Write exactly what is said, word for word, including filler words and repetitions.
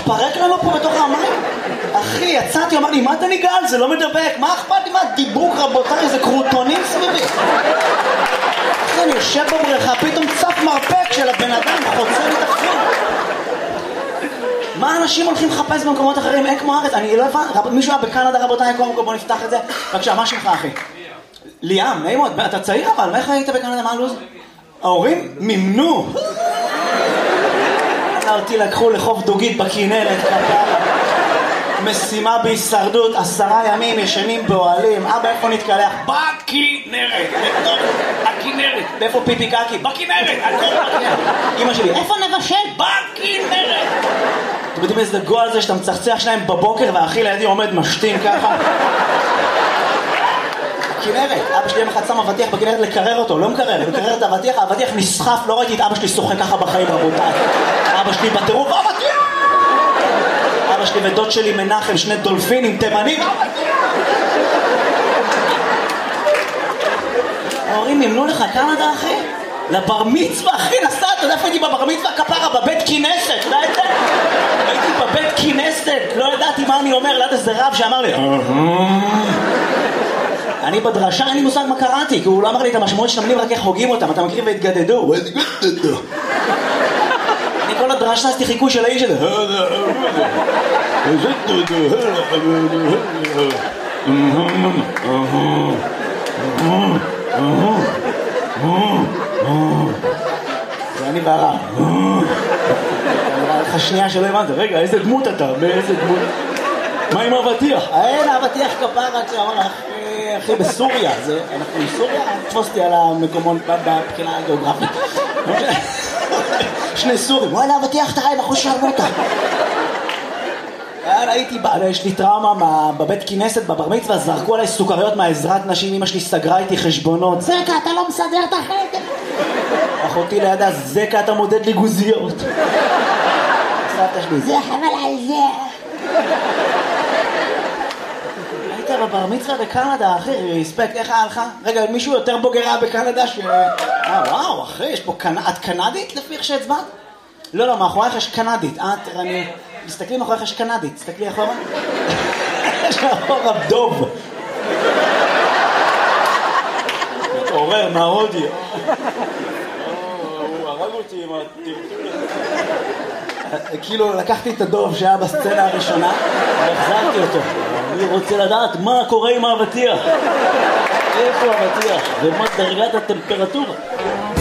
מתפרק לנו פה בתוך המים? אחי, יצאתי, אמר לי, מה אתה נגעל? זה לא מדבק, מה אכפת לי? מה דיבוק, רבותיי, זה קרוטונים סביבי. אחי, אני יושב בבריכה, פתאום צף מרפק של הבן אדם, חוצה לי תחזור. מה אנשים הולכים לחפש במקומות אחרים? אין כמו הארץ, אני לא הבא, מישהו היה בקנדה, רבותיי, בוא נפתח את זה. בבקשה, מה שלך, אחי? ליאם, נעים מאוד, אתה צעיר אבל, מה איך היית בקנדה, מה הלוז? ההורים מימנו. אותי לקחו לחוף דוגית בכנרת, משימה בהישרדות, עשרה ימים ישנים באוהלים. אבא, איפה נתקלח? בכנרת, בתוך הכנרת. ואיפה פיפי קקי? בכנרת, הכל בכנרת. אמא שלי, איפה נבשל? בכנרת. אתם יודעים איזה גול זה שאתה מצחצח שניים בבוקר והאחי לידי עומד משתין ככה? כנרת, אבא שלי יום אחד שם אבטיח בכנרת לקרר אותו, לא מקרר, לקרר את האבטיח, האבטיח נסחף, לא ראיתי את אבא שלי שוחק ככה בחיים, רבותיי. אבא שלי בטירוף, אבטיח! אבא שלי ודוד שלי מנחם, שני דולפינים, תימנים, אבטיח! ההורים מימנו לך קנדה, אחי? לבר מצווה, אחי, נסעת, אתה יודע איפה הייתי בבר מצווה כפרה, בבית כנסת, אתה יודע את זה? הייתי בבית כנסת, לא ידעתי מה אני אומר, ליד איזה רב שאמר לי אני בדרשה, אין לי מושג מה קראתי, כי הוא לא אמר לי את המשמעות של המילים, רק איך הוגים אותם, אתה מכיר והתגדדו, התגדדו. אני כל הדרשה עשיתי חיקוי של האיש הזה. זה אני והרע. נראה לך שנייה שלא הבנת, רגע, איזה דמות אתה, באיזה דמות? מה עם אבטיח? אין, אבטיח כפרה, שאמר לך, אחי, בסוריה, אנחנו בסוריה, תפוסתי על המקומות בבחינה הגיאוגרפית. שני סורים, וואלה, אבטיח תראי, אנחנו שרנו אותה. הייתי, יש לי טראומה בבית כנסת, בבר מצווה, זרקו עליי סוכריות מהעזרת נשים, אמא שלי סגרה איתי חשבונות. זקה, אתה לא מסדר את החדר. אחותי לידה, זקה, אתה מודד לי גוזיות. סבתא שלי, זה חבל על זה. היית בבר מצווה בקנדה, אחי, ריספקט, איך היה לך? רגע, מישהו יותר בוגר היה בקנדה ש... אה, וואו, אחי, יש פה קנ... את קנדית לפי איך שהצבעת? לא, לא, מאחורייך יש קנדית. את, אני... מסתכלי מאחורייך יש קנדית. תסתכלי אחורה. יש מאחורה דוב. מתעורר מההודי. הוא הרג אותי עם הטלטול. כאילו, לקחתי את הדוב שהיה בסצנה הראשונה, והחזרתי אותו. אני רוצה לדעת מה קורה עם האבטיח. איפה האבטיח? ומה דרגת הטמפרטורה?